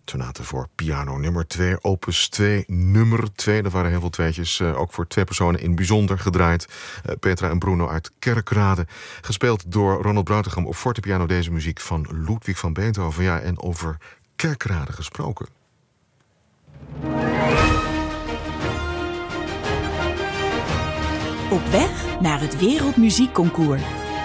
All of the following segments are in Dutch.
Sonate voor piano nummer 2, opus 2, nummer 2. Dat waren heel veel tweetjes, ook voor twee personen in bijzonder gedraaid. Petra en Bruno uit Kerkrade. Gespeeld door Ronald Brautigam op fortepiano, deze muziek van Ludwig van Beethoven. Ja, en over Kerkrade gesproken. Op weg naar het Wereldmuziekconcours.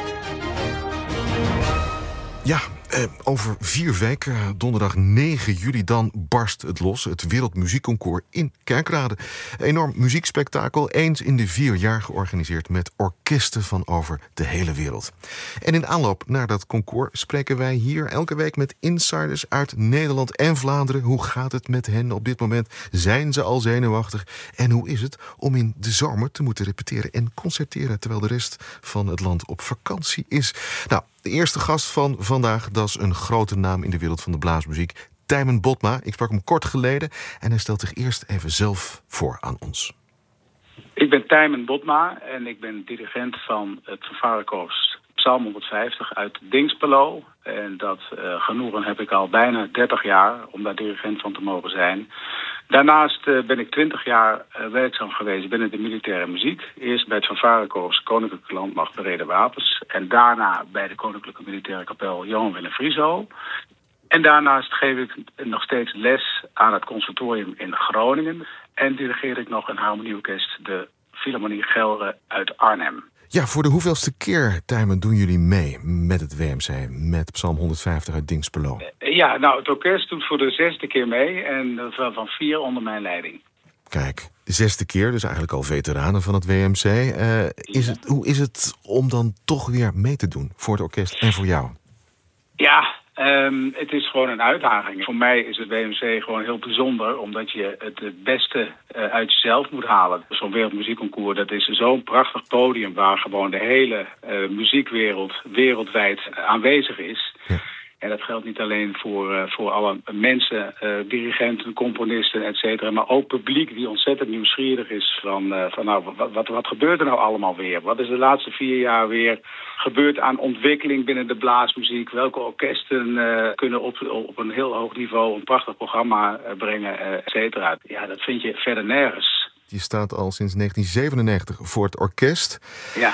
Ja, over 4 weken, donderdag 9 juli, dan barst het los. Het Wereldmuziekconcours in Kerkrade. Een enorm muziekspektakel, eens in de 4 jaar georganiseerd met orkesten van over de hele wereld. En in aanloop naar dat concours spreken wij hier elke week met insiders uit Nederland en Vlaanderen. Hoe gaat het met hen op dit moment? Zijn ze al zenuwachtig? En hoe is het om in de zomer te moeten repeteren en concerteren terwijl de rest van het land op vakantie is? Nou, de eerste gast van vandaag, dat is een grote naam in de wereld van de blaasmuziek. Tijmen Botma. Ik sprak hem kort geleden en hij stelt zich eerst even zelf voor aan ons. Ik ben Tijmen Botma en ik ben dirigent van het fanfarekorps Psalm 150 uit Dinxperlo. En dat genoegen heb ik al bijna 30 jaar om daar dirigent van te mogen zijn. Daarnaast ben ik 20 jaar werkzaam geweest binnen de militaire muziek. Eerst bij het fanfarekorps Koninklijke Landmacht Bereden Wapens. En daarna bij de Koninklijke Militaire Kapel Johan Willem Frieso. En daarnaast geef ik nog steeds les aan het conservatorium in Groningen. En dirigeer ik nog een harmonieorkest, de Philharmonie Gelre uit Arnhem. Ja, voor de hoeveelste keer, Tijmen, doen jullie mee met het WMC, met Psalm 150 uit Dinxperlo? Ja, nou, het orkest doet voor de 6e keer mee en van 4 onder mijn leiding. Kijk, de 6e keer, dus eigenlijk al veteranen van het WMC. Hoe is het om dan toch weer mee te doen voor het orkest en voor jou? Ja, het is gewoon een uitdaging. Voor mij is het WMC gewoon heel bijzonder, omdat je het beste uit jezelf moet halen. Zo'n wereldmuziekconcours, dat is zo'n prachtig podium waar gewoon de hele muziekwereld wereldwijd aanwezig is. Ja. En dat geldt niet alleen voor alle mensen, dirigenten, componisten, et cetera, maar ook publiek die ontzettend nieuwsgierig is van nou, wat gebeurt er nou allemaal weer? Wat is de laatste 4 jaar weer gebeurd aan ontwikkeling binnen de blaasmuziek? Welke orkesten kunnen op een heel hoog niveau een prachtig programma brengen, et cetera? Ja, dat vind je verder nergens. Je staat al sinds 1997 voor het orkest. Ja.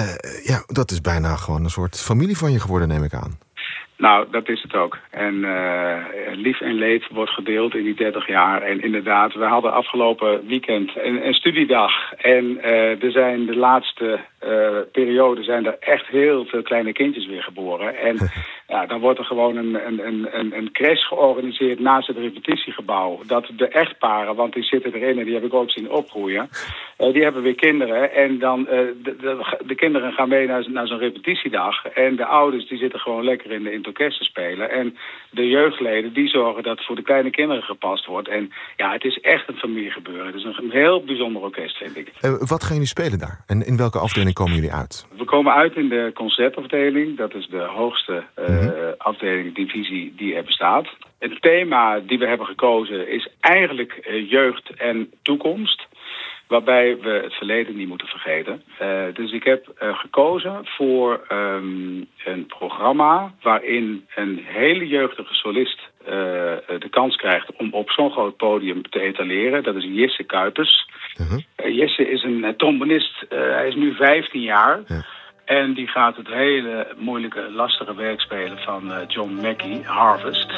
Ja, dat is bijna gewoon een soort familie van je geworden, neem ik aan. Nou, dat is het ook. En lief en leed wordt gedeeld in die 30 jaar. En inderdaad, we hadden afgelopen weekend een studiedag. En er zijn de laatste periode zijn er echt heel veel kleine kindjes weer geboren. En ja, dan wordt er gewoon een crash georganiseerd naast het repetitiegebouw. Dat de echtparen, want die zitten erin en die heb ik ook zien opgroeien. Die hebben weer kinderen. En dan de kinderen gaan mee naar zo'n repetitiedag. En de ouders die zitten gewoon lekker in het orkest te spelen. En de jeugdleden die zorgen dat voor de kleine kinderen gepast wordt. En ja, het is echt een familiegebeuren. Het is een heel bijzonder orkest, vind ik. Wat gaan jullie spelen daar? En in welke afdeling komen jullie uit? We komen uit in de concertafdeling. Dat is de hoogste afdeling, divisie die er bestaat. Het thema die we hebben gekozen is eigenlijk jeugd en toekomst. Waarbij we het verleden niet moeten vergeten. Dus ik heb gekozen voor een programma waarin een hele jeugdige solist de kans krijgt om op zo'n groot podium te etaleren. Dat is Jesse Kuipers. Jesse is een trombonist. Hij is nu 15 jaar. Ja. En die gaat het hele moeilijke, lastige werk spelen van John Mackey, Harvest.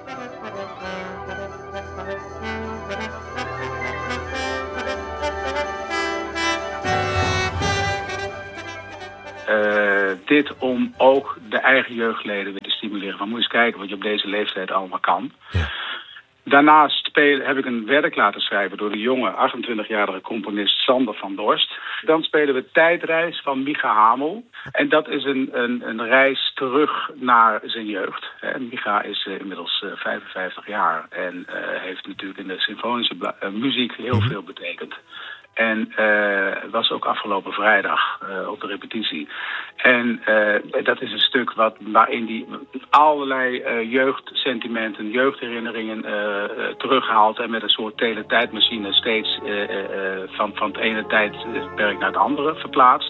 Dit om ook de eigen jeugdleden weer te stimuleren. Maar moet je eens kijken wat je op deze leeftijd allemaal kan. Ja. Daarnaast heb ik een werk laten schrijven door de jonge 28-jarige componist Sander van Dorst. Dan spelen we Tijdreis van Micha Hamel. En dat is een reis terug naar zijn jeugd. Micha is inmiddels 55 jaar en heeft natuurlijk in de symfonische muziek heel veel betekend. En was ook afgelopen vrijdag op de repetitie. En dat is een stuk waarin hij allerlei jeugdsentimenten, jeugdherinneringen terughaalt. En met een soort teletijdmachine steeds van het ene tijdperk naar het andere verplaatst.